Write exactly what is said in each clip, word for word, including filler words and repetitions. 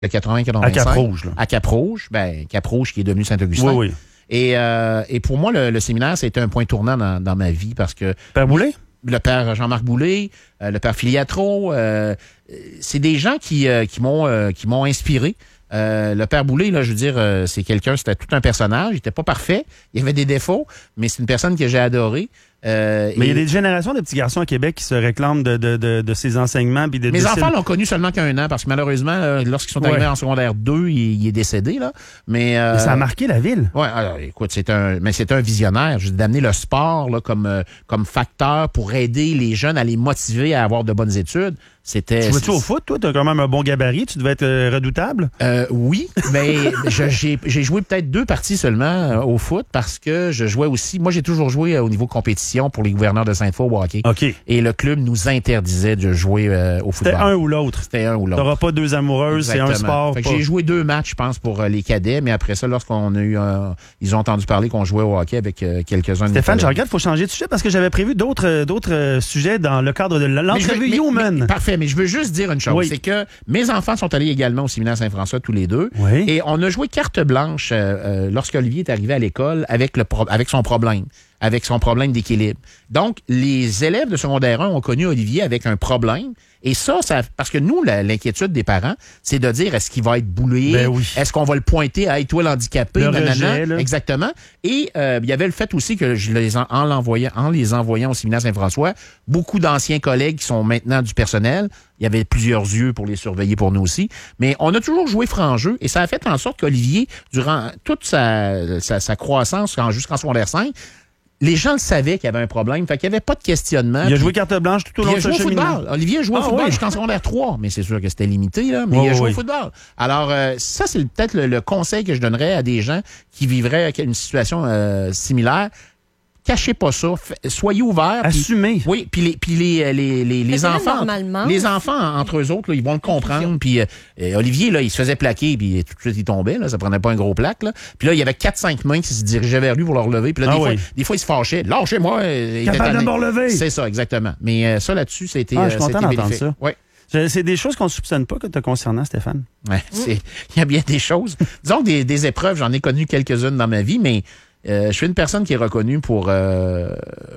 Le quatre-vingts quatre-vingt-cinq. À Cap-Rouge, là. À Cap-Rouge. Ben, Cap-Rouge qui est devenu Saint-Augustin. Oui, oui. Et, euh, et pour moi, le, le séminaire, c'était un point tournant dans, dans ma vie parce que... Père Boulay? Le père Jean-Marc Boulay, euh, le père Filiatro, euh, c'est des gens qui, euh, qui m'ont euh, qui m'ont inspiré. Euh, le père Boulay, là, je veux dire, euh, c'est quelqu'un, c'était tout un personnage. Il était pas parfait, il y avait des défauts, mais c'est une personne que j'ai adorée. Euh, mais il et... y a des générations de petits garçons à Québec qui se réclament de, de, de, de ces enseignements. Puis de, Mes de enfants ces... l'ont connu seulement qu'un an parce que malheureusement, là, lorsqu'ils sont arrivés ouais. en secondaire deux, il, il est décédé. Là. Mais, euh, mais ça a marqué la ville. Oui, alors écoute, c'est un, mais c'est un visionnaire. Juste d'amener le sport là, comme, euh, comme facteur pour aider les jeunes à les motiver à avoir de bonnes études. C'était. Tu jouais-tu au foot, toi? T'as quand même un bon gabarit, tu devais être euh, redoutable? Euh, oui, mais je, j'ai, j'ai joué peut-être deux parties seulement euh, au foot parce que je jouais aussi. Moi, j'ai toujours joué euh, au niveau compétition pour les gouverneurs de Sainte-Foy au hockey. OK. Et le club nous interdisait de jouer euh, au football. C'était un ou l'autre. C'était un ou l'autre. T'auras pas deux amoureuses, exactement. C'est un sport. Fait que pas... j'ai joué deux matchs, je pense, pour euh, les cadets, mais après ça, lorsqu'on a eu, euh, ils ont entendu parler qu'on jouait au hockey avec euh, quelques-uns. Stéphane, je regarde, il faut changer de sujet parce que j'avais prévu d'autres, euh, d'autres euh, sujets dans le cadre de l'entrevue Human. Parfait, mais je veux juste dire une chose, oui. c'est que mes enfants sont allés également au séminaire Saint-François tous les deux, oui. et on a joué carte blanche euh, euh, lorsqu'Olivier est arrivé à l'école avec le pro- avec son problème. avec son problème d'équilibre. Donc, les élèves de secondaire un ont connu Olivier avec un problème. Et ça, ça parce que nous, la, l'inquiétude des parents, c'est de dire, est-ce qu'il va être boulé? Ben oui. Est-ce qu'on va le pointer à hey, toi l'handicapé? Le nanana, rejet, là. Exactement. Et euh, il y avait le fait aussi que je les en, en, l'envoyant, en les envoyant au séminaire Saint-François, beaucoup d'anciens collègues qui sont maintenant du personnel, il y avait plusieurs yeux pour les surveiller pour nous aussi. Mais on a toujours joué franc jeu et ça a fait en sorte qu'Olivier, durant toute sa, sa, sa croissance jusqu'en secondaire cinq, les gens le savaient qu'il y avait un problème. Fait qu'il n'y avait pas de questionnement. Il a puis, joué carte blanche tout au long de ce cheminement. Il a joué au football. Olivier a joué ah, au football oui. jusqu'en secondaire trois. Mais c'est sûr que c'était limité, là. Mais oh, il a joué oui. au football. Alors, euh, ça, c'est peut-être le, le conseil que je donnerais à des gens qui vivraient une situation euh, similaire. Cachez pas ça. Soyez ouverts. Assumez. Pis, oui, puis les, puis les, les, les, les enfants, les enfants entre eux autres, là, ils vont le comprendre. Puis euh, Olivier, là, il se faisait plaquer, puis tout de suite il tombait. Là, ça prenait pas un gros plaque. Là. Puis là, il y avait quatre cinq mains qui se dirigeaient vers lui pour le relever. Puis là, ah des, oui. fois, des fois, il se fâchait. Lâchez-moi. Capable de me relever. C'est ça, exactement. Mais euh, ça là-dessus, c'était. Ah, je suis euh, content d'entendre ça. Ouais. C'est des choses qu'on ne soupçonne pas que tu as concernant, Stéphane. Ouais, c'est, il y a bien des choses. Disons que des, des épreuves, j'en ai connu quelques-unes dans ma vie, mais euh, je suis une personne qui est reconnue pour... Euh,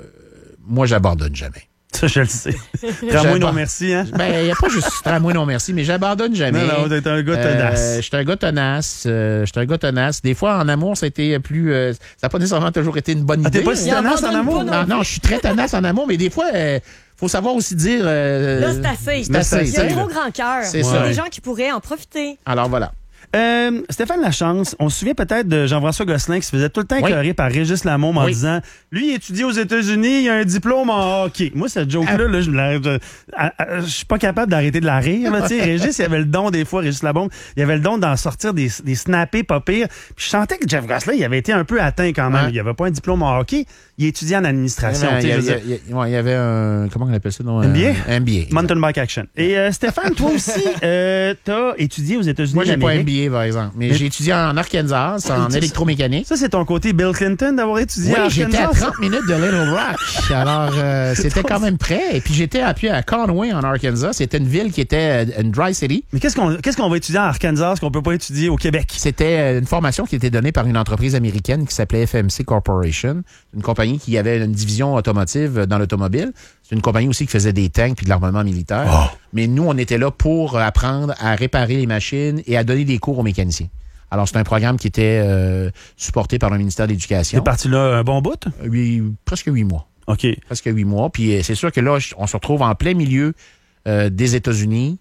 moi, j'abandonne jamais. Ça, je le sais. Tramway non merci, hein? Ben, il n'y a pas juste tramway non merci, mais j'abandonne jamais. Non, non, t'es un gars tenace. Euh, je suis un gars tenace. Euh, je suis un gars tenace. Des fois, en amour, ça a été plus... Euh, ça n'a pas nécessairement toujours été une bonne idée. Ah, t'es pas si tenace en amour? Non, non, je suis très tenace en amour, mais des fois... Euh, faut savoir aussi dire... Euh, là, c'est assez. C'est assez. Il y a un trop grand cœur. C'est Il y ça. a des gens qui pourraient en profiter. Alors, voilà. Euh, Stéphane Lachance, on se souvient peut-être de Jean-François Gosselin qui se faisait tout le temps oui. écœurer par Régis Lamaume en oui. disant lui, il étudie aux États-Unis, il a un diplôme en hockey. Moi, cette joke-là, là, je je, je, je suis pas capable d'arrêter de la rire. Là, Régis, il avait le don, des fois, Régis Lamaume, il avait le don d'en sortir des, des snappés pas pires. Puis je sentais que Jeff Gosselin, il avait été un peu atteint quand même. Ouais. Il avait pas un diplôme en hockey, il étudiait en administration. Il y, avait, il, y a, il, y a, ouais, il y avait un... Comment on appelle ça? Non, M B A? Un M B A. Mountain Bike Action. Et euh, Stéphane, toi aussi, euh, t'as étudié aux États-Unis. Moi, j'ai d'Amérique. pas M B A, par exemple. Mais, mais j'ai étudié en Arkansas, en électromécanique. Ça, c'est ton côté Bill Clinton d'avoir étudié oui, en Arkansas? Oui, j'étais à trente minutes de Little Rock. Alors, euh, c'était quand même près. Et puis, j'étais appuyé à Conway, en Arkansas. C'était une ville qui était une dry city. Mais qu'est-ce qu'on, qu'est-ce qu'on va étudier en Arkansas qu'on peut pas étudier au Québec? C'était une formation qui était donnée par une entreprise américaine qui s'appelait F M C Corporation. Une compagnie qui avait une division automotive dans l'automobile. C'est une compagnie aussi qui faisait des tanks puis de l'armement militaire. Oh. Mais nous, on était là pour apprendre à réparer les machines et à donner des cours aux mécaniciens. Alors, c'est un programme qui était euh, supporté par le ministère de l'Éducation. T'es parti là un bon bout? Oui, presque huit mois. OK. Presque huit mois. Puis c'est sûr que là, on se retrouve en plein milieu euh, des États-Unis.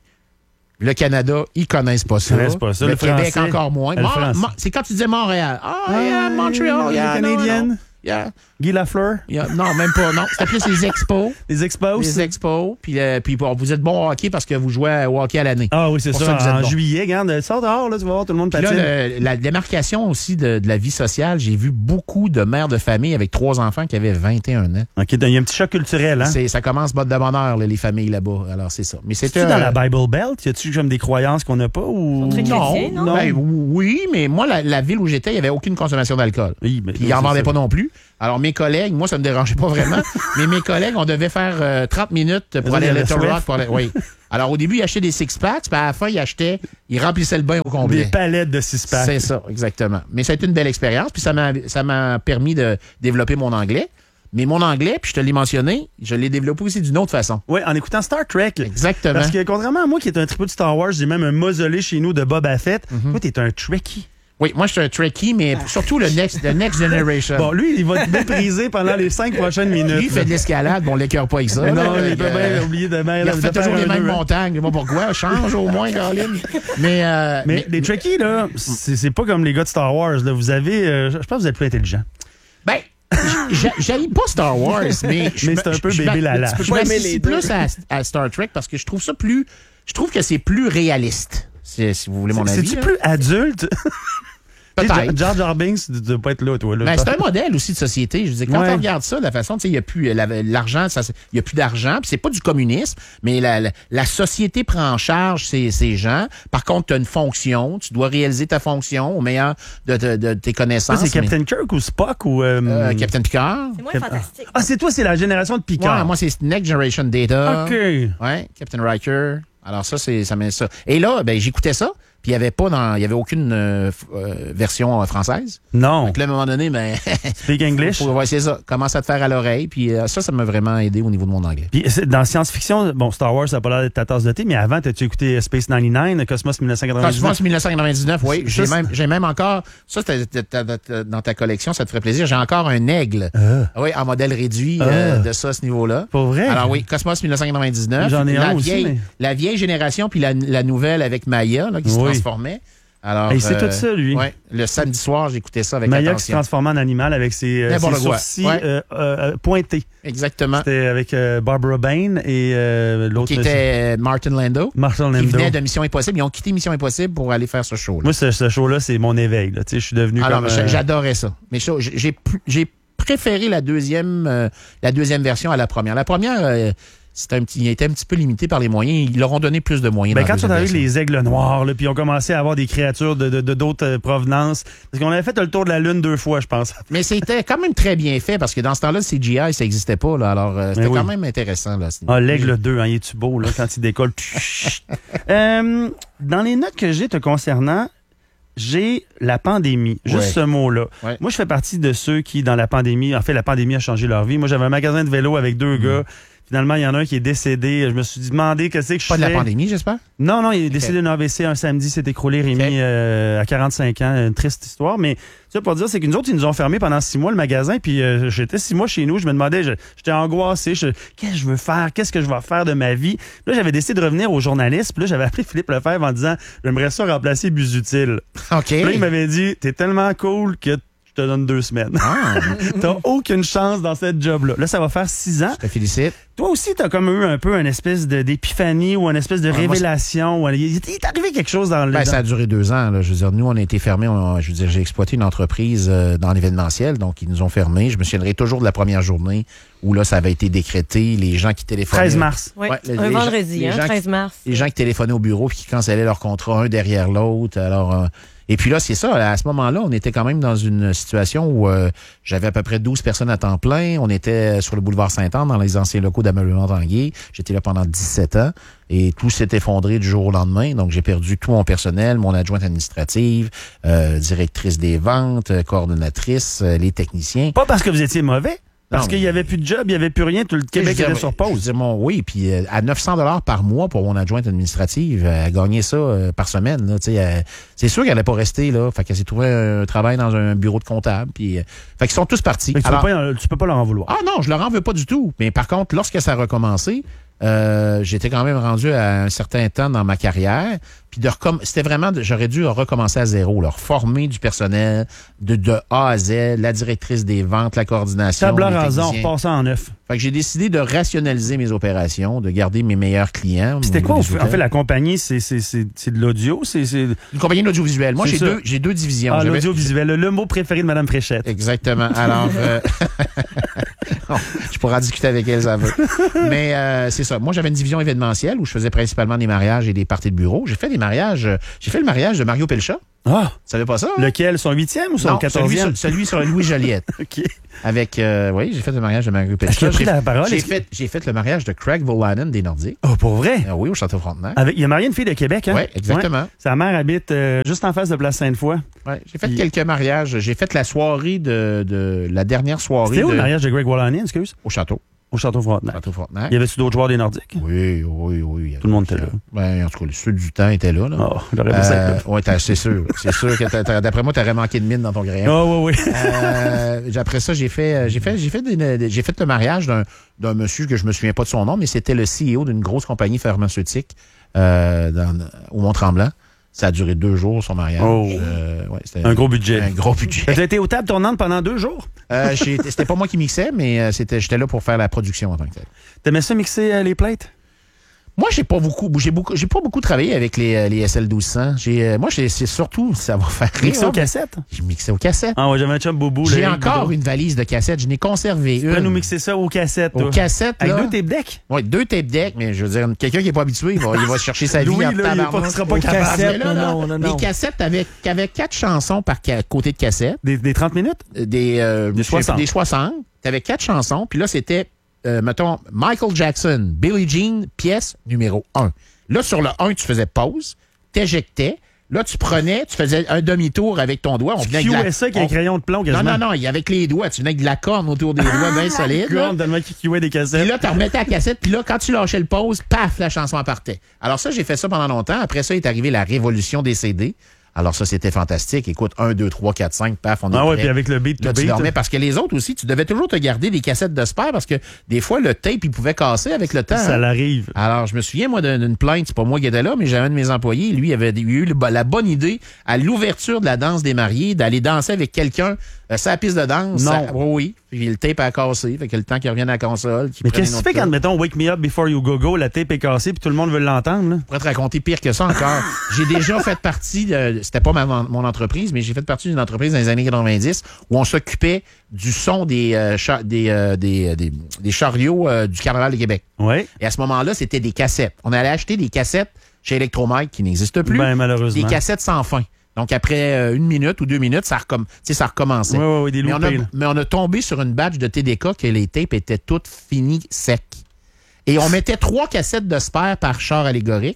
Le Canada, ils connaissent pas ça. Ils connaissent pas ça. Le, le Québec, français, encore moins. Mon, mon, c'est quand tu disais Montréal. Ah, oh, yeah, Montréal, yeah, Canadienne. No, no. Yeah. Guy Lafleur? Yeah. Non, même pas. Non, c'était plus les expos. Les expos? Les expos. Puis, euh, puis bon, vous êtes bon au hockey parce que vous jouez au hockey à l'année. Ah oui, c'est pour ça. ça en bon. juillet, regarde, sors dehors, là, tu vas voir, tout le monde patine. Puis là, le, la démarcation aussi de, de la vie sociale, j'ai vu beaucoup de mères de famille avec trois enfants qui avaient vingt et un ans. OK, il y a un petit choc culturel, hein? C'est, ça commence botte de bonheur, là, les familles là-bas. Alors, c'est ça. Mais c'est-tu euh, dans la Bible Belt? Y a-tu comme des croyances qu'on n'a pas? Ou... Très chrétien, non? non? Ben, oui, mais moi, la, la ville où j'étais, il n'y avait aucune consommation d'alcool. Oui, mais puis ils n'en vendaient pas non plus. Alors, mes, mes collègues, moi, ça me dérangeait pas vraiment, mais mes collègues, on devait faire euh, trente minutes pour aller à Little Rock. Pour aller... Oui. Alors, au début, ils achetaient des six-packs, puis à la fin, ils achetaient, ils remplissaient le bain au complet. Des palettes de six-packs. C'est ça, exactement. Mais ça a été une belle expérience, puis ça m'a, ça m'a permis de développer mon anglais. Mais mon anglais, puis je te l'ai mentionné, je l'ai développé aussi d'une autre façon. Oui, en écoutant Star Trek. Exactement. Parce que contrairement à moi qui est un tripot de Star Wars, j'ai même un mausolée chez nous de Boba Fett. Mm-hmm. Toi, t'es un Trekkie. Oui, moi, je suis un Trekkie, mais surtout le Next, le next Generation. Bon, lui, il va te mépriser pendant les cinq prochaines minutes. Lui, il fait de l'escalade, bon, on l'écœure pas avec ça. Mais non, là, il peut euh, bien oublier de mettre. Il refait toujours les mêmes montagnes. Je sais pas pourquoi. Change au moins, Caroline. Mais, euh, mais, mais les Trekkies, là, c'est, c'est pas comme les gars de Star Wars. Là. Vous avez, euh, je pense que vous êtes plus intelligents. Ben, j'aime pas Star Wars, mais... mais c'est un peu bébé lala. Je m'associe plus à, à Star Trek parce que je trouve ça plus... Je trouve que c'est plus réaliste, si, si vous voulez mon c'est, avis. C'est-tu là. plus adulte? Peut-être. Jar Jar Binks, tu ne dois pas être là, toi. Là. Ben, c'est un modèle aussi de société. Je veux dire, quand ouais. on regarde ça, de la façon, tu sais, il n'y a plus la, l'argent, il n'y a plus d'argent, puis c'est pas du communisme, mais la, la, la société prend en charge ces, ces gens. Par contre, tu as une fonction, tu dois réaliser ta fonction au meilleur de, de, de tes connaissances. Ça, c'est Captain mais... Kirk ou Spock ou... Euh... Euh, Captain Picard. C'est moins fantastique. Ah, c'est toi, c'est la génération de Picard. Ouais, moi, c'est Next Generation Data. OK. Ouais, Captain Riker. Alors ça, c'est ça met ça. Et là, ben j'écoutais ça. Puis il y avait pas dans, il y avait aucune euh, euh, version euh, française. Non. Donc là, à un moment donné, ben. Speak English. Faut, ouais, c'est ça. Commence à te faire à l'oreille. Puis euh, ça, ça m'a vraiment aidé au niveau de mon anglais. Puis dans science-fiction, bon, Star Wars, ça n'a pas l'air d'être ta tasse de thé, mais avant, t'as-tu écouté Space quatre-vingt-dix-neuf, Cosmos dix-neuf cent quatre-vingt-dix-neuf? Cosmos dix-neuf cent quatre-vingt-dix-neuf, oui. J'ai ça, même, j'ai même encore, ça, c'était dans ta collection, ça te ferait plaisir. J'ai encore un aigle. Euh. Oui, en modèle réduit euh. Euh, de ça, à ce niveau-là. Pour vrai? Alors oui, Cosmos dix-neuf cent quatre-vingt-dix-neuf. J'en ai la un vieille, aussi, mais... La vieille génération, puis la, la nouvelle avec Maya, là, qui oui. se transformait. Alors, hey, c'est euh, tout ça, lui. Ouais, le samedi soir, j'écoutais ça avec Maya attention. qui se transformait en animal avec ses, euh, ses sourcils ouais. euh, euh, pointés. Exactement. C'était avec euh, Barbara Bain et euh, l'autre... Qui était Martin Lando. Martin Lando. Qui venait de Mission Impossible. Ils ont quitté Mission Impossible pour aller faire ce show-là. Moi, ce, ce show-là, c'est mon éveil. Là. Je suis devenu Alors, comme... Euh... J'adorais ça. Mais ça, j'ai, j'ai préféré la deuxième, euh, la deuxième version à la première. La première... Euh, C'était un petit, il était un petit peu limité par les moyens. Ils leur ont donné plus de moyens. Ben, quand on a eu les aigles noirs, là, puis on commençait à avoir des créatures de, de, de d'autres euh, provenances, parce qu'on avait fait le tour de la Lune deux fois, je pense. Mais c'était quand même très bien fait, parce que dans ce temps-là, le C G I, ça n'existait pas. Là, alors, euh, c'était oui. quand même intéressant. Là. Ah, l'aigle deux, hein, il est-tu beau, là, quand il décolle? euh, dans les notes que j'ai te concernant, j'ai la pandémie, juste ouais. ce mot-là. Ouais. Moi, je fais partie de ceux qui, dans la pandémie, en fait, la pandémie a changé leur vie. Moi, j'avais un magasin de vélo avec deux mmh. gars. Finalement, il y en a un qui est décédé. Je me suis demandé qu'est-ce que je fais. Pas de la pandémie, j'espère? Non, non, il est décédé d'un A V C un samedi, s'est écroulé, Rémi, okay. euh, à quarante-cinq ans. Une triste histoire. Mais ça pour dire, c'est que nous autres, ils nous ont fermé pendant six mois le magasin. Puis euh, j'étais six mois chez nous. Je me demandais, je, j'étais angoissé. Je, qu'est-ce que je veux faire? Qu'est-ce que je vais faire de ma vie? Puis là, j'avais décidé de revenir au journaliste. Puis là, j'avais appelé Philippe Lefebvre en disant, j'aimerais ça remplacer Buzz-Utile. OK. Puis là, il m'avait dit, t'es tellement cool que je te donne deux semaines. Ah. T'as aucune chance dans cette job-là. Là, ça va faire six ans. Je te félicite. Toi aussi, t'as comme eu un peu une espèce de, d'épiphanie ou une espèce de ouais, révélation. Moi, il, il est arrivé quelque chose dans le... Ben, dans... ça a duré deux ans. Là. Je veux dire, nous, on a été fermés. On, je veux dire, j'ai exploité une entreprise euh, dans l'événementiel, donc ils nous ont fermés. Je me souviendrai toujours de la première journée où là, ça avait été décrété. Les gens qui téléphonaient... treize mars. Oui, ouais, un les vendredi, gens, hein, les treize mars. Les gens qui téléphonaient au bureau et qui cancellaient leur contrat un derrière l'autre. Alors... Euh, Et puis là, c'est ça. À ce moment-là, on était quand même dans une situation où euh, j'avais à peu près douze personnes à temps plein. On était sur le boulevard Saint-Anne, dans les anciens locaux d'ameublement Tanguay. J'étais là pendant dix-sept ans et tout s'est effondré du jour au lendemain. Donc, j'ai perdu tout mon personnel, mon adjointe administrative, euh, directrice des ventes, coordonnatrice, euh, les techniciens. Pas parce que vous étiez mauvais. Parce qu'il n'y avait plus de job, il n'y avait plus rien, tout le Québec était sur pause. Je dis, mon, oui, puis euh, à neuf cents dollars par mois pour mon adjointe administrative, elle gagnait ça euh, par semaine. Là, elle, c'est sûr qu'elle n'allait pas rester là. Fait qu'elle s'est trouvée un travail dans un bureau de comptable. Puis, euh, fait qu'ils sont tous partis. Mais tu, Alors, peux pas, tu peux pas leur en vouloir. Ah non, je leur en veux pas du tout. Mais par contre, lorsque ça a recommencé, euh, j'étais quand même rendu à un certain temps dans ma carrière. Puis de recomm- c'était vraiment, j'aurais dû recommencer à zéro, leur former du personnel de, de A à Z, la directrice des ventes, la coordination. Table rasa, on repasse en neuf. Fait que j'ai décidé de rationaliser mes opérations, de garder mes meilleurs clients. Puis c'était quoi, en fait, la compagnie, c'est, c'est, c'est, c'est de l'audio? C'est, c'est... Une compagnie de l'audiovisuel. Moi, j'ai deux, j'ai deux divisions. Ah, J'avais... l'audiovisuel, le, le mot préféré de Mme Fréchette. Exactement. Alors, euh... bon, je pourrais en discuter avec elle, ça veut. Mais euh, c'est ça. Moi, j'avais une division événementielle où je faisais principalement des mariages et des parties de bureau. J'ai fait des mariages. J'ai fait le mariage de Mario Pelcha. Ah! Tu savais pas ça? Hein? Lequel? Son huitième ou son non, quatorzième? Celui, celui sur Louis Joliette. OK. Avec, euh, oui, j'ai fait le mariage de Marie Pétra. Est-ce qu'il a pris la parole? J'ai fait, j'ai fait le mariage de Craig Volanen des Nordiques. Oh, pour vrai? Ah oui, au Château Frontenac. Avec, il a marié une fille de Québec, hein? Oui, exactement. Ouais. Sa mère habite euh, juste en face de Place Sainte-Foy. Ouais, j'ai fait Il... quelques mariages. J'ai fait la soirée de, de la dernière soirée. C'était où de... le mariage de Greg Wallanen, excuse? Au château. Au Château Frontenac. Château Frontenac. Il y avait-tu d'autres joueurs des Nordiques? Oui, oui, oui. Tout le monde était là. Ben, en tout cas, ceux du temps étaient là. là. Oh, j'aurais pas euh, ça. Oui, c'est sûr. C'est sûr que t'as, t'as, d'après moi, t'aurais manqué de mine dans ton crayon. Oh, oui, oui. euh, après ça, j'ai fait, j'ai fait, j'ai fait, des, j'ai fait le mariage d'un, d'un monsieur que je me souviens pas de son nom, mais c'était le C E O d'une grosse compagnie pharmaceutique euh, dans, au Mont-Tremblant. Ça a duré deux jours, son mariage. Oh. Euh, ouais, c'était un gros budget. Un gros budget. Tu as été aux tables tournantes pendant deux jours? Euh, c'était pas moi qui mixais, mais euh, c'était, j'étais là pour faire la production en tant que tel. T'aimais ça mixer euh, les plates? Moi, j'ai pas beaucoup, j'ai beaucoup, j'ai pas beaucoup travaillé avec les, les S L douze cents. J'ai, euh, moi, j'ai, c'est surtout, ça va faire rire. Mixé aux cassettes? J'ai mixé aux cassettes. Ah ouais, j'avais un chum boubou. J'ai encore une valise de cassettes. Je n'ai conservé tu une. Tu peux nous mixer ça aux cassettes, toi. Aux cassettes, avec là. deux tape decks? Oui, deux tape decks, mais je veux dire, quelqu'un qui n'est pas habitué, il va, il va chercher sa vie Louis, en là, il ne sera pas capable. Cassettes, là, non, là, non, non, non. Les cassettes avec, avec quatre chansons par ca- côté de cassette. Des, des trente minutes? Des, euh, des soixante. Des soixante. T'avais quatre chansons, puis là, c'était, euh, mettons, Michael Jackson, Billie Jean, pièce numéro un. Là, sur le un, tu faisais pause, t'éjectais. Là, tu prenais, tu faisais un demi-tour avec ton doigt. On tu venait avec cuais la... ça avec on... un crayon de plomb, quasiment. Non, non, non, il y avait avec les doigts. Tu venais avec de la corne autour des doigts, bien solide. Corne, tellement qu'il cuait des cassettes. Puis là, tu remettais la cassette, puis là, quand tu lâchais le pause, paf, la chanson partait. Alors ça, j'ai fait ça pendant longtemps. Après ça, est arrivé la révolution des C D. Alors ça, c'était fantastique. Écoute, un, deux, trois, quatre, cinq, paf, on est Ah ouais, prêt. puis avec le beat to là, beat. tu dormais parce que les autres aussi, tu devais toujours te garder des cassettes de spare parce que des fois, le tape, il pouvait casser avec le temps. Ça hein. l'arrive. Alors, je me souviens, moi, d'une plainte. C'est pas moi qui étais là, mais j'avais un de mes employés. Lui, il avait eu la bonne idée, à l'ouverture de la danse des mariés, d'aller danser avec quelqu'un euh, sur la piste de danse. Non. Ça, oui, oui. Puis le tape a cassé. Fait que le temps qu'il revienne à la console. Mais qu'est-ce que tu fais quand, mettons, Wake Me Up Before You Go Go, la tape est cassée puis tout le monde veut l'entendre, là? Je pourrais te raconter pire que ça encore. J'ai déjà fait partie, de, c'était pas ma, mon entreprise, mais j'ai fait partie d'une entreprise dans les années quatre-vingt-dix où on s'occupait du son des, euh, char, des, euh, des, des, des chariots euh, du Carnaval de Québec. Oui. Et à ce moment-là, c'était des cassettes. On allait acheter des cassettes chez Electromike qui n'existent plus. Ben, malheureusement. Des cassettes sans fin. Donc, après euh, une minute ou deux minutes, ça, recomm- ça recommençait. Oui, oui, oui, des mais, on a, loupés, mais on a tombé sur une batch de T D K que les tapes étaient toutes finies secs. Et on mettait trois cassettes de spare par char allégorique.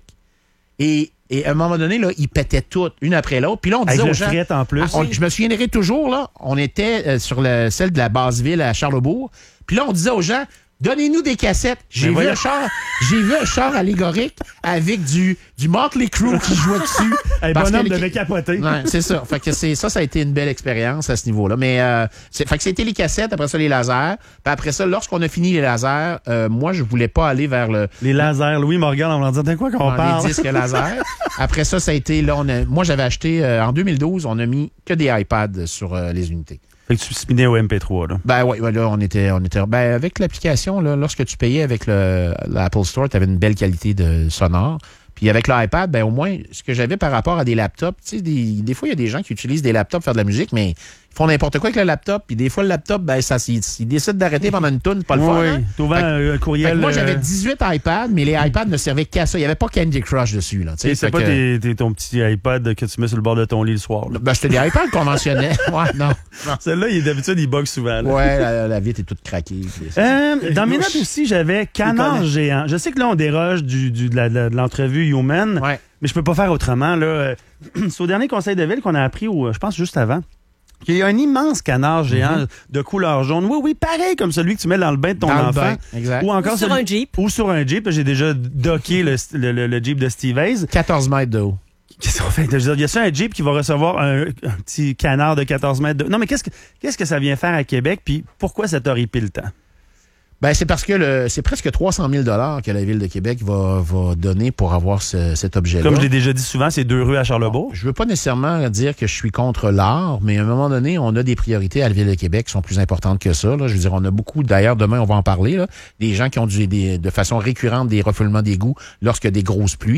Et, et à un moment donné, là, ils pétaient toutes, une après l'autre. Puis là, on disait avec aux le gens... fret en plus. On, je me souviendrai toujours, là, on était euh, sur le, celle de la Basse-Ville à Charlebourg. Puis là, on disait aux gens... Donnez-nous des cassettes. J'ai Ben vu un char, j'ai vu un char allégorique avec du, du Motley Crue qui jouait dessus. Un Parce bonhomme que devait les... capoter. Ouais, c'est ça. Fait que c'est, ça, ça a été une belle expérience à ce niveau-là. Mais, euh, c'est, fait que c'était les cassettes, après ça, les lasers. Puis après ça, lorsqu'on a fini les lasers, euh, moi, je voulais pas aller vers le... Les lasers. Louis Morgan, on va dire, de quoi qu'on dans parle? les disques lasers. Après ça, ça a été, là, on a, moi, j'avais acheté, euh, en deux mille douze, on a mis que des iPads sur euh, les unités. Fait que tu spinais au M P trois, là. Ben oui, ouais, là, on était, on était. Ben, avec l'application, là, lorsque tu payais avec le, l'Apple Store, tu avais une belle qualité de sonore. Puis avec l'iPad, ben au moins, ce que j'avais par rapport à des laptops, tu sais, des, des fois, il y a des gens qui utilisent des laptops pour faire de la musique, mais ils font n'importe quoi avec le laptop. Puis des fois, le laptop, ben, ça, s'ils ils décident d'arrêter pendant une toune, c'est pas le fun. Oui, Hein? souvent un Fait courriel. que moi, j'avais euh, dix-huit iPads, mais les iPads ne servaient qu'à ça. Il n'y avait pas Candy Crush dessus, là. tu sais. Et c'est Fait pas que- tes, tes- ton petit iPad que tu mets sur le bord de ton lit le soir, là. Ben, c'était des iPads conventionnels. Ouais, non. Celle-là, il est d'habitude, il bug souvent, là. Ouais, la, la vitre est toute craquée. puis- Euh, dans mes notes aussi, j'avais canard connais. géant. Je sais que là, on déroge du, du- de, la- de la- de l'entrevue Human, Ouais. mais je peux pas faire autrement. Là. Euh, C'est au dernier conseil de ville qu'on a appris, ou, euh, je pense juste avant, qu'il y a un immense canard géant Mm-hmm. de couleur jaune. Oui, oui, pareil comme celui que tu mets dans le bain de ton Dans le enfant. bain, exact. Ou encore Ou sur celui- un Jeep. Ou sur un Jeep. J'ai déjà docké le, le- le- le Jeep de Steve Hayes. quatorze mètres de haut. Qu'est-ce qu'on fait? Je veux dire, il y a ça un Jeep qui va recevoir un, un petit canard de quatorze mètres de... Non, mais qu'est-ce que, qu'est-ce que ça vient faire à Québec? Puis pourquoi ça t'horripile le temps? Ben, c'est parce que le, c'est presque trois cent mille dollars que la Ville de Québec va, va donner pour avoir ce- cet objet-là. Comme je l'ai déjà dit souvent, c'est deux rues à Charlebourg. Je veux pas nécessairement dire que je suis contre l'art, mais à un moment donné, on a des priorités à la Ville de Québec qui sont plus importantes que ça. Là. Je veux dire, on a beaucoup, d'ailleurs, demain, on va en parler, là, des gens qui ont du, des, de façon récurrente des refoulements d'égouts lorsque des grosses pluies.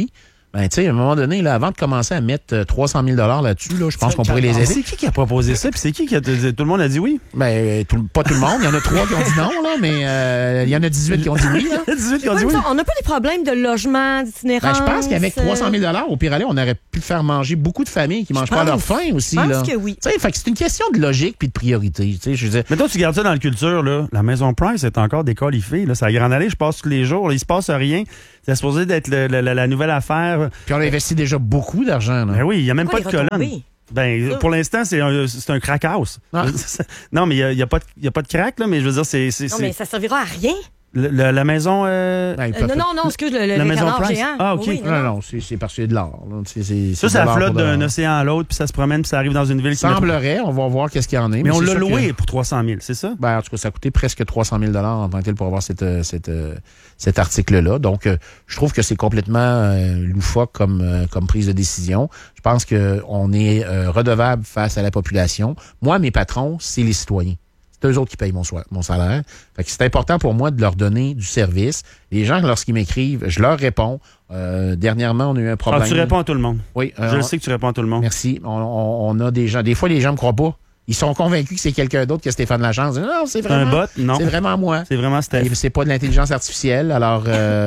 Ben, tu sais, à un moment donné, là, avant de commencer à mettre trois cent mille dollars là-dessus, là, je pense qu'on pourrait les aider. C'est qui qui a proposé ça? Puis c'est qui qui a... Tout le monde a dit oui? Ben, tout, pas tout le monde. Il y en a trois qui ont dit non, là, mais euh, il y en a dix-huit qui ont dit oui. Là. dix-huit qui ont dit oui. On n'a pas des problèmes de logement, d'itinérance. Ben, je pense qu'avec trois cent mille dollars, au pire aller, on aurait pu faire manger beaucoup de familles qui ne mangent pas leur faim aussi. Je pense là. que oui. Tu sais, fait que c'est une question de logique puis de priorité. Tu sais, je veux dire. Mais toi, tu gardes ça dans la culture, là. La Maison Price est encore déqualifiée, là. C'est à Grande Allée, je passe tous les jours. Là, il se passe rien. C'est supposé d'être le, le, la, la nouvelle affaire. Puis on a investi déjà beaucoup d'argent. Là. Ben oui, il n'y a même Pourquoi pas de colonne. retombées? Ben, pour l'instant, c'est un, c'est un crack house. Ah. Non, mais il n'y a, a, pas de- y a pas de crack, là, mais je veux dire, c'est. c'est- Non, c'est- mais ça servira à rien. le- le- la maison. euh, Ben, ils Euh, peuvent- non, non, non, excuse, le, le, La le Maison canard Price? géant. Ah, OK. Oui, Non, non, non, c'est, c'est parce qu'il y a de l'or. là. C'est, c'est, Ça, c'est ça de l'or flotte pour de d'un l'or. océan à l'autre, puis ça se promène, puis ça arrive dans une ville qui. Semblerait, on va voir qu'est-ce qu'il y en a. Mais on c'est l'a sûr loué que- pour trois cent mille, c'est ça? Ben, en tout cas, ça a coûté presque trois cent mille dollars en tant que tel pour avoir cette, euh, cette, euh, cet article-là. Donc, euh, je trouve que c'est complètement euh, loufoque comme, euh, comme prise de décision. Je pense qu'on est euh, redevable face à la population. Moi, mes patrons, c'est les citoyens. C'est eux autres qui payent mon, so- mon salaire. Fait que c'est important pour moi de leur donner du service. Les gens, lorsqu'ils m'écrivent, je leur réponds. Euh, dernièrement, on a eu un problème. Ah, tu réponds à tout le monde. Oui. Je euh, le sais que tu réponds à tout le monde. Merci. On, on, on a des gens. Des fois, les gens me croient pas. Ils sont convaincus que c'est quelqu'un d'autre que Stéphane Lachance. Non, c'est C'est vraiment. un bot? Non. C'est vraiment moi. C'est vraiment Steph. Et c'est pas de l'intelligence artificielle. Alors,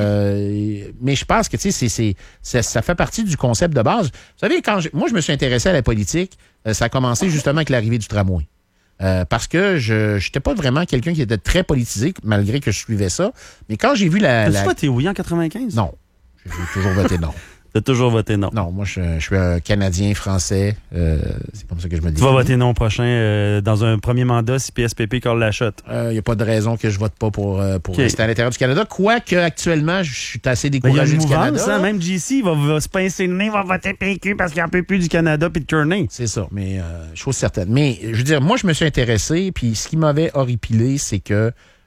euh, mais je pense que tu sais, c'est, c'est, ça, ça fait partie du concept de base. Vous savez, quand je- moi je me suis intéressé à la politique, euh, ça a commencé justement avec l'arrivée du tramway. Euh, parce que je n'étais pas vraiment quelqu'un qui était très politisé, malgré que je suivais ça. Mais quand j'ai vu la. T'as-tu la... voté oui en quatre-vingt-quinze? Non. J'ai toujours voté non. T'as toujours voté non. Non, moi, je, je suis un Canadien français. Euh, c'est comme ça que je me dis. Tu vas voter non prochain euh, dans un premier mandat si P S P P colle la shot. Il n'y a pas de raison que je vote pas pour, euh, pour Okay. rester à l'intérieur du Canada. Quoique, actuellement, je suis assez Ben, il y a découragé une du mouvance, Canada. hein? Même J C va, va se pincer le nez, va voter P Q parce qu'il n'en peut plus du Canada puis de Kearney. C'est ça, mais euh, chose certaine. Mais je veux dire, moi, je me suis intéressé, puis ce qui m'avait horripilé, c'est que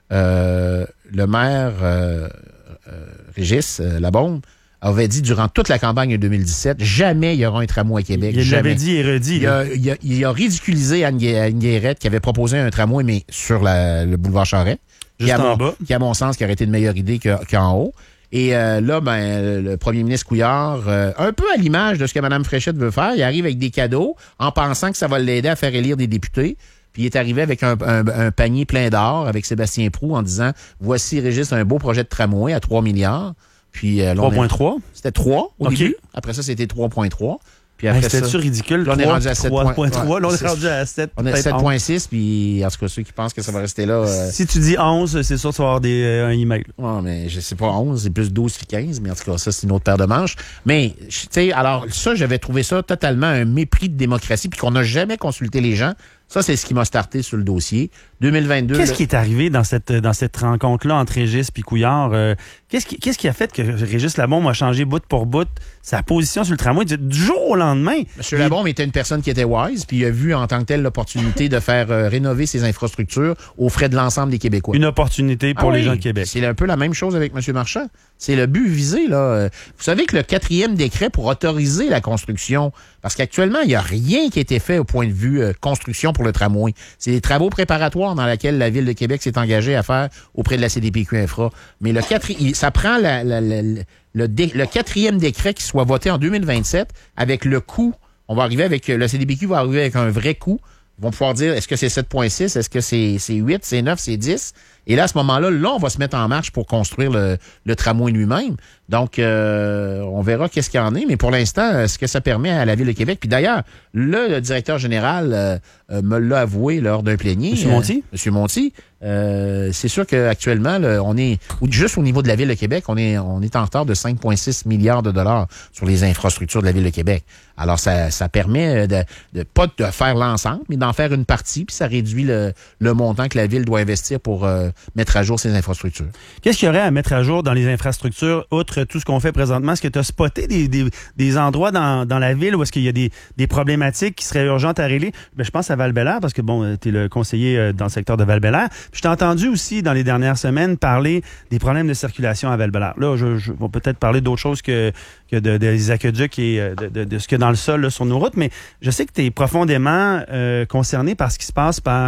euh, le maire euh, euh, Régis euh, Labombe avait dit durant toute la campagne deux mille dix-sept, jamais il y aura un tramway à Québec. Il jamais. l'avait dit et redit. Il a, il, a, il a ridiculisé Anne, Gue- Anne Guérette qui avait proposé un tramway, mais sur la, le boulevard Charest. Juste qui, à en mon, bas. qui, à mon sens, qui aurait été une meilleure idée que- qu'en haut. Et euh, là, ben, le premier ministre Couillard, euh, un peu à l'image de ce que Mme Fréchette veut faire, il arrive avec des cadeaux en pensant que ça va l'aider à faire élire des députés. Puis il est arrivé avec un, un, un panier plein d'or avec Sébastien Proulx en disant « Voici, Régis, un beau projet de tramway à trois milliards. » Puis euh, là, on trois virgule trois. C'était trois au OK. début. Après ça, c'était trois virgule trois. Puis Hey, après ça, C'était-tu ridicule? Là, on est rendu à sept trois virgule trois. Ouais, Là, on est c'est- rendu à sept. on est à peut-être sept onze. virgule six, puis en tout cas, ceux qui pensent que ça va rester là... euh, Si tu dis onze, c'est sûr que tu vas avoir des, euh, un email. Ouais, mais je sais pas, onze, c'est plus douze puis quinze, mais en tout cas, ça, c'est une autre paire de manches. Mais, tu sais, alors, ça, j'avais trouvé ça totalement un mépris de démocratie, puis qu'on n'a jamais consulté les gens. Ça, c'est ce qui m'a starté sur le dossier. deux mille vingt-deux... Qu'est-ce là- qui est arrivé dans cette, dans cette rencontre-là entre Régis et Couillard? Euh, qu'est-ce, qui, qu'est-ce qui a fait que Régis Labombe a changé bout pour bout sa position sur le tramway du, du jour au lendemain? M. Labombe était une personne qui était wise, puis il a vu en tant que tel l'opportunité de faire euh, rénover ses infrastructures aux frais de l'ensemble des Québécois. Une opportunité pour Ah les oui, gens de Québec. C'est un peu la même chose avec M. Marchand. C'est le but visé, là. Euh, Vous savez que le quatrième décret pour autoriser la construction, parce qu'actuellement, il n'y a rien qui a été fait au point de vue euh, construction pour le tramway. C'est des travaux préparatoires dans lesquels la Ville de Québec s'est engagée à faire auprès de la C D P Q Infra. Mais le quatri- ça prend la, la- la- la- le, dé- le quatrième décret qui soit voté en deux mille vingt-sept avec le coût. On va arriver avec, le C D P Q va arriver avec un vrai coût. Ils vont pouvoir dire, est-ce que c'est sept virgule six, est-ce que c'est c'est huit, c'est neuf, c'est dix? Et là, à ce moment-là, là, on va se mettre en marche pour construire le, le tramway lui-même. Donc, euh, on verra qu'est-ce qu'il y en est. Mais pour l'instant, ce que ça permet à la Ville de Québec. Puis d'ailleurs, le, le directeur général euh, euh, me l'a avoué lors d'un plénier. Monsieur Monti? Euh, Monsieur Monti. Euh, c'est sûr qu'actuellement, là, on est, ou juste au niveau de la Ville de Québec, on est, on est en retard de cinq virgule six milliards de dollars sur les infrastructures de la Ville de Québec. Alors, ça, ça permet de, de pas de faire l'ensemble, mais d'en faire une partie, puis ça réduit le, le montant que la Ville doit investir pour euh, mettre à jour ses infrastructures. Qu'est-ce qu'il y aurait à mettre à jour dans les infrastructures, outre tout ce qu'on fait présentement? Est-ce que tu as spoté des, des, des endroits dans, dans la ville où est-ce qu'il y a des, des problématiques qui seraient urgentes à régler? Ben, je pense à Val-Bélair, parce que bon, tu es le conseiller euh, dans le secteur de Val-Bélair. Puis je t'ai entendu aussi dans les dernières semaines parler des problèmes de circulation à Val-Bélair. Là, je, je vais peut-être parler d'autre chose que, que de, de, des aqueducs et euh, de, de, de ce qu'il y a dans le sol là, sur nos routes, mais je sais que tu es profondément euh, concerné par ce qui se passe par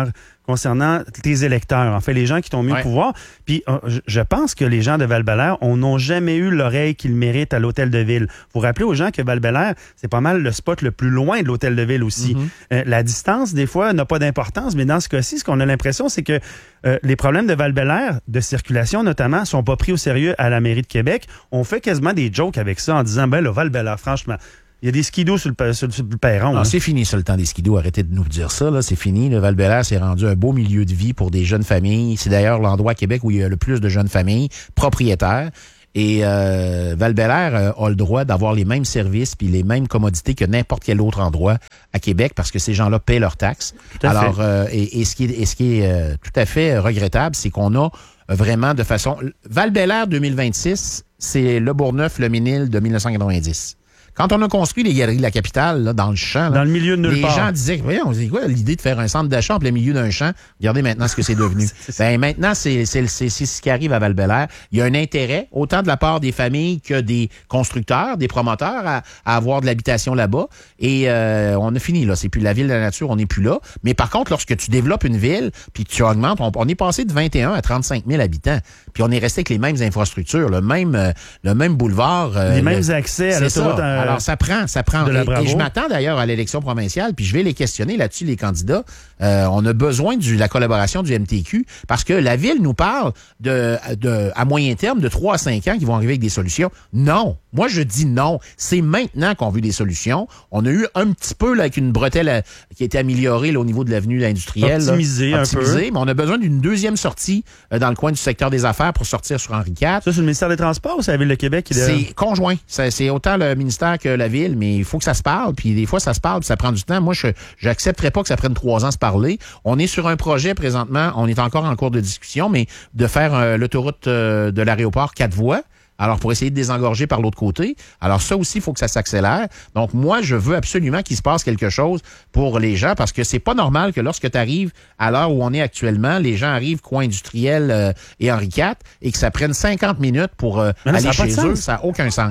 concernant tes électeurs, en fait, les gens qui t'ont mis ouais. au pouvoir. Puis euh, je pense que les gens de Val-Bélair n'ont jamais eu l'oreille qu'ils méritent à l'Hôtel de Ville. Vous rappelez aux gens que Val-Bélair, c'est pas mal le spot le plus loin de l'Hôtel de Ville aussi. Mm-hmm. Euh, la distance, des fois, n'a pas d'importance, mais dans ce cas-ci, ce qu'on a l'impression, c'est que euh, les problèmes de Val-Bélair, de circulation notamment, sont pas pris au sérieux à la mairie de Québec. On fait quasiment des jokes avec ça en disant, ben là, Val-Bélair, franchement, il y a des skidoo sur le, sur, sur le perron. Non, hein. C'est fini ça, le temps des skidoo. Arrêtez de nous dire ça. Là. C'est fini. Le Val-Bélair s'est rendu un beau milieu de vie pour des jeunes familles. C'est d'ailleurs l'endroit à Québec où il y a le plus de jeunes familles propriétaires. Et euh, Val-Bélair euh, a le droit d'avoir les mêmes services puis les mêmes commodités que n'importe quel autre endroit à Québec parce que ces gens-là paient leurs taxes. Tout à Alors, fait. euh, et, et ce qui est, et ce qui est euh, tout à fait regrettable, c'est qu'on a vraiment de façon... Val-Bélair deux mille vingt-six, c'est le Bourgneuf, le Ménil de mille neuf cent quatre-vingt-dix. Quand on a construit les galeries de la capitale, là, dans le champ, là, dans le milieu de nulle les part. gens disaient, voyons, c'est quoi l'idée de faire un centre d'achat en plein milieu d'un champ? Regardez maintenant ce que c'est devenu. c'est ben maintenant, c'est, c'est, c'est, c'est ce qui arrive à Val-Bélair. Il y a un intérêt, autant de la part des familles que des constructeurs, des promoteurs, à, à avoir de l'habitation là-bas. Et euh, on a fini, là. C'est plus la ville de la nature, on n'est plus là. Mais par contre, lorsque tu développes une ville, puis tu augmentes, on, on est passé de vingt et un à trente-cinq mille habitants. Puis on est resté avec les mêmes infrastructures, le même, euh, le même boulevard. Euh, les le, mêmes accès à l'autoroute. Ça. Euh, Alors, ça prend, ça prend. de la Et, Bravo. et je m'attends d'ailleurs à l'élection provinciale, puis je vais les questionner là-dessus, les candidats. Euh, on a besoin de la collaboration du M T Q parce que la ville nous parle de, de à moyen terme de trois à cinq ans qu'ils vont arriver avec des solutions. Non. Moi, je dis non. C'est maintenant qu'on veut des solutions. On a eu un petit peu là, avec une bretelle à, qui a été améliorée là, au niveau de l'avenue industrielle. Optimisée un peu. Mais on a besoin d'une deuxième sortie euh, dans le coin du secteur des affaires pour sortir sur Henri quatre. Ça, c'est le ministère des Transports ou c'est la Ville de Québec? Qui C'est conjoint. C'est, c'est autant le ministère que la ville, mais il faut que ça se parle. Puis des fois, ça se parle, puis ça prend du temps. Moi, je j'accepterais pas que ça prenne trois ans à se parler. On est sur un projet présentement, on est encore en cours de discussion, mais de faire euh, l'autoroute euh, de l'aéroport quatre voies. Alors, pour essayer de désengorger par l'autre côté. Alors, ça aussi, il faut que ça s'accélère. Donc, moi, je veux absolument qu'il se passe quelque chose pour les gens parce que c'est pas normal que lorsque tu arrives à l'heure où on est actuellement, les gens arrivent coin industriel euh, et Henri quatre et que ça prenne cinquante minutes pour euh, là, aller ça chez eux. Ça n'a aucun sens.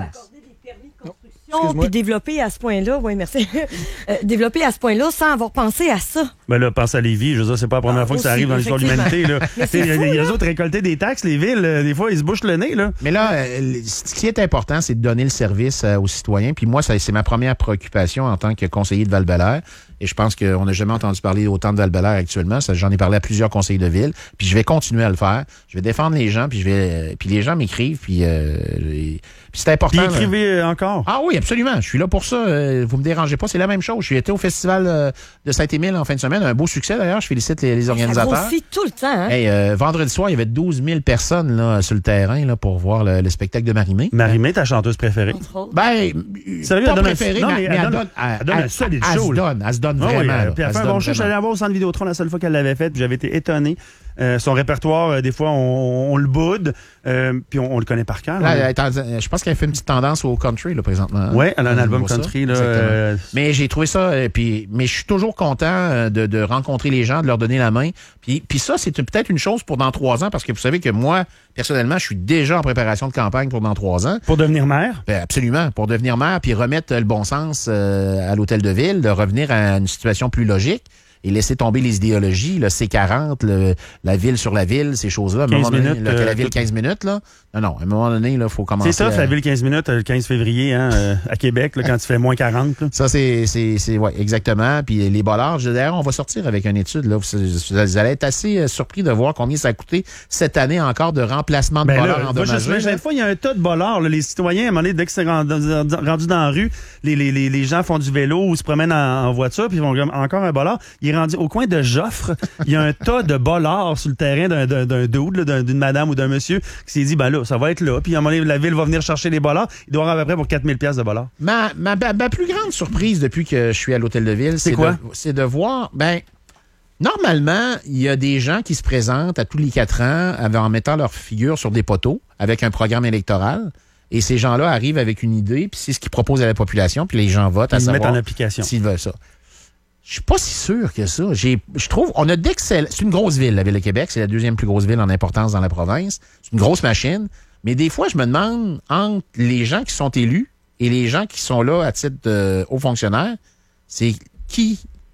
Puis développer à ce point-là, oui, merci. euh, développer à ce point-là sans avoir pensé à ça. Ben là, pense à Lévis. Je veux dire, c'est pas la première Ah, fois que ça aussi, arrive dans l'histoire de l'humanité. Là. c'est Il y a fou, les là. autres récolter des taxes, les villes, euh, des fois, ils se bouchent le nez. Là. Mais là, euh, ce qui est important, c'est de donner le service euh, aux citoyens. Puis moi, ça, c'est ma première préoccupation en tant que conseiller de Val-Bélair. Et je pense qu'on n'a jamais entendu parler autant de Val-Bélair actuellement. Ça, j'en ai parlé à plusieurs conseillers de ville. Puis je vais continuer à le faire. Je vais défendre les gens. Puis je vais, euh, puis les gens m'écrivent. Puis, euh, et- puis c'est important. Puis écrivez euh, encore. Ah oui, absolument. Je suis là pour ça. Euh, vous me dérangez pas. C'est la même chose. Je suis été au festival euh, de Saint-Émile en fin de semaine. Un beau succès d'ailleurs. Je félicite les, les Ça organisateurs. grossit tout le temps, hein? Hey, euh, vendredi soir, il y avait douze mille personnes là, sur le terrain là, pour voir le, le spectacle de Marie-Mé. Marie-Mé, ta chanteuse préférée. Entre autres. Ben, Sérieux, pas elle donne un- préférée, non, mais, mais mais elle elle donne- donne, elle, elle donne un elle- solide elle show, se là. donne, elle se donne Ah oui, vraiment. euh, là. puis elle Elle fait se un bon donne show. Je suis allé vraiment. la voir au Centre Vidéotron la seule fois qu'elle l'avait fait, puis j'avais été étonné. Euh, son répertoire, euh, des fois, on, on le boude, euh, puis on, on le connaît par cœur. Là, là. elle est en- je pense qu'elle fait une petite tendance au country là, présentement. hein. Ouais, elle a un On album voit ça. country. Là, Exactement. euh, Mais j'ai trouvé ça, euh, puis, mais je suis toujours content euh, de, de rencontrer les gens, de leur donner la main. Puis, puis ça, c'est peut-être une chose pour dans trois ans, parce que vous savez que moi, personnellement, je suis déjà en préparation de campagne pour dans trois ans. pour devenir maire. Ben, absolument, pour devenir maire, puis remettre le bon sens euh, à l'hôtel de ville, de revenir à une situation plus logique et laisser tomber les idéologies, le C quarante, le, la ville sur la ville, ces choses-là. À un quinze moment donné, minutes, là, que la euh, ville tout- quinze minutes, là. Non, non, à un moment donné, il faut commencer. C'est ça, à- la ville quinze minutes, le quinze février, hein, euh, à Québec, là, quand il fait moins quarante. Là. Ça, c'est, c'est, c'est, ouais, exactement. Puis les bollards, je- d'ailleurs, on va sortir avec une étude, là. Vous, vous allez être assez euh, surpris de voir combien ça a coûté cette année encore de remplacement de Ben bollards là, moi, endommagés. je sais, là. des fois, il y a un tas de bollards. Là, les citoyens, à un moment donné, dès que c'est rendu, rendu dans la rue, les, les, les, les gens font du vélo ou se promènent en, en voiture, puis ils vont comme, encore un bollard. Il est rendu au coin de Joffre. Il y a un tas de bollards sur le terrain d'un, d'un, d'un dude, là, d'un- d'une madame ou d'un monsieur qui s'est dit, ben là, ça va être là. Puis à un moment donné, la ville va venir chercher les bollards. Il doit avoir à peu près pour quatre mille piastres de bollards. Ma, ma, ma, ma plus grande surprise depuis que je suis à l'hôtel de ville, c'est, quoi? de, c'est de voir, ben, normalement, il y a des gens qui se présentent à tous les quatre ans en mettant leur figure sur des poteaux avec un programme électoral. Et ces gens-là arrivent avec une idée, puis c'est ce qu'ils proposent à la population, puis les gens votent à Ils le mettent savoir en application. s'ils veulent ça. Je suis pas si sûr que ça. J'ai, je trouve, on a d'excellents. C'est une grosse ville, la ville de Québec. C'est la deuxième plus grosse ville en importance dans la province. C'est une grosse machine. Mais des fois, je me demande, entre les gens qui sont élus et les gens qui sont là à titre de hauts fonctionnaires, c'est qui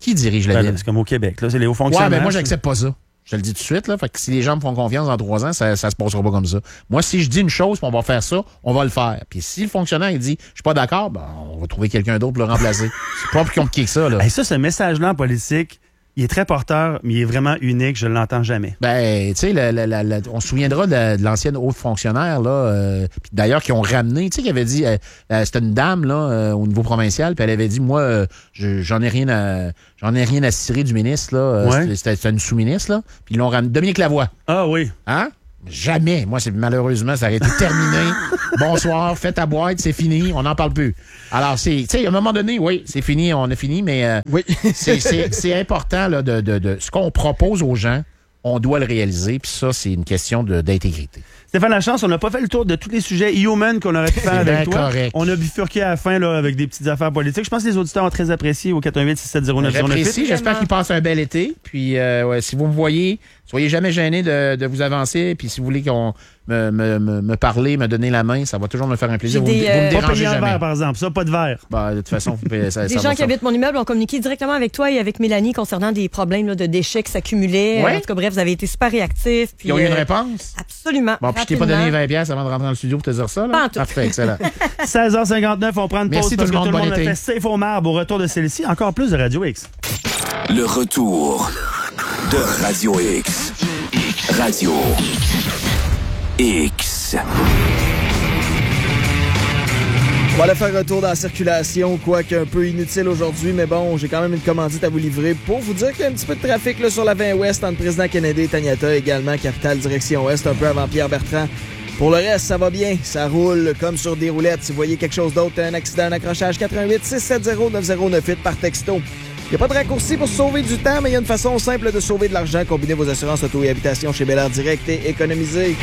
Qui dirige la Ben, ville? c'est comme au Québec, là, c'est les hauts Ouais, fonctionnaires. ben moi, j'accepte pas ça. Je te le dis tout de suite, là. Fait que si les gens me font confiance dans trois ans, ça, ça se passera pas comme ça. Moi, si je dis une chose, puis on va faire ça, on va le faire. Puis si le fonctionnaire, il dit, je suis pas d'accord, ben, on va trouver quelqu'un d'autre pour le remplacer. C'est pas plus compliqué que ça, là. Hey, ça, ce message-là en politique, il est très porteur, mais il est vraiment unique, je ne l'entends jamais. Ben, tu sais, la- la- la- la- on se souviendra de, la- de l'ancienne haute fonctionnaire, là, euh, puis d'ailleurs, qui ont ramené, tu sais, qui avait dit, euh, euh, c'était une dame, là, euh, au niveau provincial, puis elle avait dit, moi, euh, je- j'en ai rien à, j'en ai rien à cirer du ministre, là, euh, Ouais. c'était- c'était c'était une sous-ministre, là, puis ils l'ont ramené. Dominique Lavoie, Ah oui. hein? Jamais. Moi, c'est malheureusement, ça aurait été terminé. Bonsoir, faites ta boîte, c'est fini, on n'en parle plus. Alors, c'est, tu sais, à un moment donné, oui, c'est fini, on a fini, mais euh, Oui. c'est, c'est, c'est important là, de, de, de ce qu'on propose aux gens, on doit le réaliser, puis ça, c'est une question de, d'intégrité. Stéphane Lachance, on n'a pas fait le tour de tous les sujets human qu'on aurait pu faire C'est avec bien toi. correct. On a bifurqué à la fin là, avec des petites affaires politiques. Je pense que les auditeurs ont très apprécié au quatre un huit six sept zéro neuf zéro neuf huit. J'apprécie, j'espère qu'ils passent un bel été. Puis, euh, ouais, si vous me voyez, soyez jamais gênés de, de vous avancer. Puis, si vous voulez qu'on me, me, me, me parler, me donner la main, ça va toujours me faire un plaisir. J'ai Vous, des, me- vous me euh, Pas dérangez payer un jamais. verre, par exemple. Ça, pas de verre. Bah, de toute façon, vous payez- ça, Des ça gens va, qui ça. habitent mon immeuble ont communiqué directement avec toi et avec Mélanie concernant des problèmes là, de déchets qui s'accumulaient. Ouais. En tout cas, bref, vous avez été super réactifs. Puis, Ils ont eu une euh, réponse? Absolument. Bon, puis je t'ai pas Rapidement. donné vingt piastres avant de rentrer dans le studio pour te dire ça, là? Pas en tout. Parfait, excellent. seize heures cinquante-neuf, on prend une Merci pause parce tout le que monde, tout le bon monde a été. fait safe au marbre au retour de celle-ci. Encore plus de Radio X. Le retour de Radio X. Radio X. On va aller faire un tour dans la circulation, quoique un peu inutile aujourd'hui, mais bon, j'ai quand même une commandite à vous livrer pour vous dire qu'il y a un petit peu de trafic là, sur la vingt ouest entre Président Kennedy et Taniata, également capitale direction ouest, un peu avant Pierre-Bertrand. Pour le reste, ça va bien, ça roule comme sur des roulettes. Si vous voyez quelque chose d'autre, un accident, un accrochage, quatre un huit six sept zéro neuf zéro neuf huit par texto. Il n'y a pas de raccourci pour sauver du temps, mais il y a une façon simple de sauver de l'argent. Combinez vos assurances auto et habitation chez Bel Air Direct et économisez.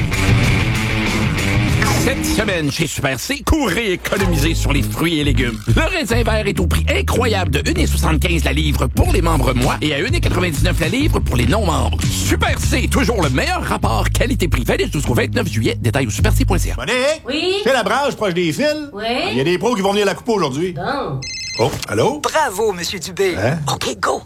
Cette semaine, chez Super C, courez économiser sur les fruits et légumes. Le raisin vert est au prix incroyable de un virgule soixante-quinze la livre pour les membres mois et à un virgule quatre-vingt-dix-neuf la livre pour les non-membres. Super C, toujours le meilleur rapport qualité-prix. Valide jusqu'au vingt-neuf juillet. Détail au super c point c a. Monique? Oui? C'est la branche proche des fils? Oui? Il y a des pros qui vont venir la couper aujourd'hui. Bon. Oh, allô? Bravo, Monsieur Dubé. Hein? OK, go.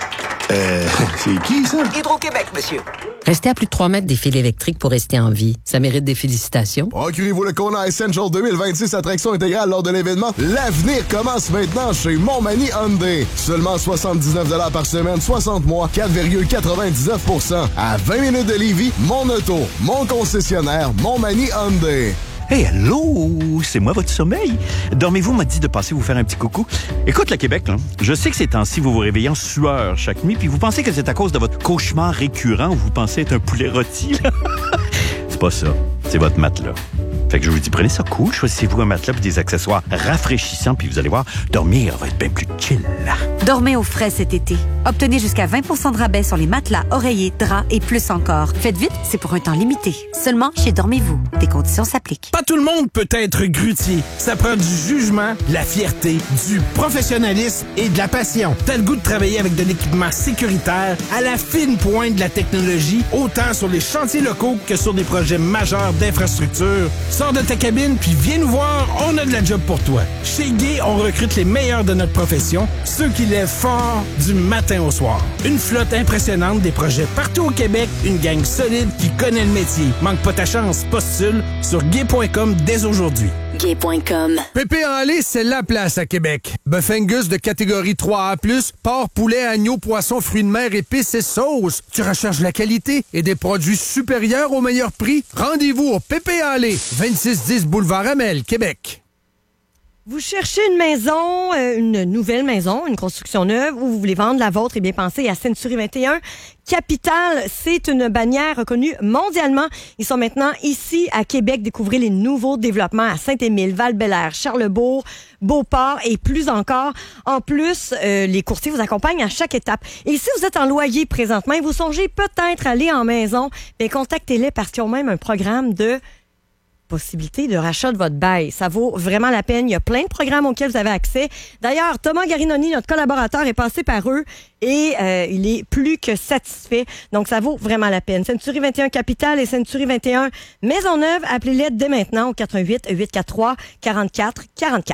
Euh, c'est qui, ça? Hydro-Québec, monsieur. Restez à plus de trois mètres des fils électriques pour rester en vie. Ça mérite des félicitations. Procurez-vous le Kona Essential deux mille vingt-six attraction intégrale lors de l'événement. L'avenir commence maintenant chez Montmagny Hyundai. Seulement soixante-dix-neuf dollars par semaine, soixante mois, quatre virgule quatre-vingt-dix-neuf pour cent. À vingt minutes de Lévis, mon auto, mon concessionnaire, Montmagny Hyundai. Hey, allô, c'est moi votre sommeil. Dormez-vous m'a dit de passer vous faire un petit coucou. Écoute, le Québec, là, je sais que ces temps-ci, vous vous réveillez en sueur chaque nuit, puis vous pensez que c'est à cause de votre cauchemar récurrent où vous pensez être un poulet rôti, là. C'est pas ça, c'est votre matelas. Fait que je vous dis, prenez ça cool, choisissez-vous un matelas et des accessoires rafraîchissants, puis vous allez voir, dormir va être bien plus chill. Dormez au frais cet été. Obtenez jusqu'à vingt pour cent de rabais sur les matelas, oreillers, draps et plus encore. Faites vite, c'est pour un temps limité. Seulement chez Dormez-vous. Des conditions s'appliquent. Pas tout le monde peut être grutier. Ça prend du jugement, de la fierté, du professionnalisme et de la passion. T'as le goût de travailler avec de l'équipement sécuritaire à la fine pointe de la technologie, autant sur les chantiers locaux que sur des projets majeurs d'infrastructure. Sors de ta cabine puis viens nous voir, on a de la job pour toi. Chez Gay, on recrute les meilleurs de notre profession, ceux qui lèvent fort du matin au soir. Une flotte impressionnante, des projets partout au Québec, une gang solide qui connaît le métier. Manque pas ta chance, postule sur gay point com dès aujourd'hui. gay point com. Pépé en lait, c'est la place à Québec. Bœuf Angus de catégorie trois A plus, porc, poulet, agneau, poisson, fruits de mer, épices et sauces. Tu recherches la qualité et des produits supérieurs au meilleur prix? Rendez-vous au Pépé en lait, vingt-six dix Boulevard Amel, Québec. Vous cherchez une maison, euh, une nouvelle maison, une construction neuve, ou vous voulez vendre la vôtre, et bien pensez à Century vingt et un. Capital, c'est une bannière reconnue mondialement. Ils sont maintenant ici à Québec. Découvrez les nouveaux développements à Saint-Émile, Val-Bélair, Charlebourg, Beauport et plus encore. En plus, euh, les courtiers vous accompagnent à chaque étape. Et si vous êtes en loyer présentement et vous songez peut-être aller en maison, bien contactez-les parce qu'ils ont même un programme de possibilité de rachat de votre bail. Ça vaut vraiment la peine. Il y a plein de programmes auxquels vous avez accès. D'ailleurs, Thomas Garinoni, notre collaborateur, est passé par eux et euh, il est plus que satisfait. Donc, ça vaut vraiment la peine. Century vingt et un Capital et Century vingt et un Maisonneuve. Appelez-les dès maintenant au quatre un huit, huit quatre trois, quatre quatre quatre quatre.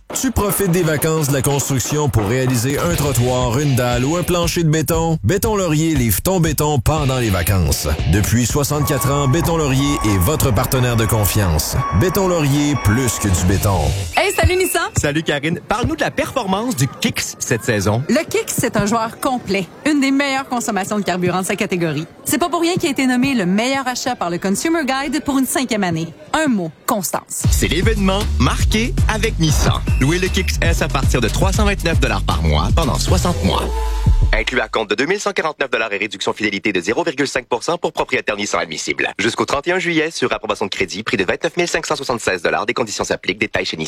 Tu profites des vacances de la construction pour réaliser un trottoir, une dalle ou un plancher de béton? Béton Laurier livre ton béton pendant les vacances. Depuis soixante-quatre ans, Béton Laurier est votre partenaire de confiance. Béton Laurier, plus que du béton. Hey, salut Nissan! Salut Karine. Parle-nous de la performance du Kicks cette saison. Le Kicks, c'est un joueur complet. Une des meilleures consommations de carburant de sa catégorie. C'est pas pour rien qu'il a été nommé le meilleur achat par le Consumer Guide pour une cinquième année. Un mot, constance. C'est l'événement marqué avec Nissan. Louez le Kicks S à partir de trois cent vingt-neuf dollars par mois pendant soixante mois. Inclus à compte de deux mille cent quarante-neuf dollars et réduction fidélité de zéro virgule cinq pour cent pour propriétaire Nissan admissible. Jusqu'au trente et un juillet sur approbation de crédit, prix de vingt-neuf mille cinq cent soixante-seize dollars. Des conditions s'appliquent. Détails chez Nissan.